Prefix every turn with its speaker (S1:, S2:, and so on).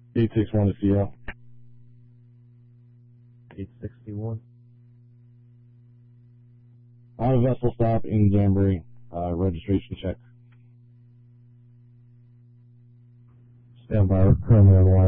S1: 861 to CO.
S2: 861.
S1: On a vessel stop in Danbury, registration check.
S3: Stand by, currently on the line.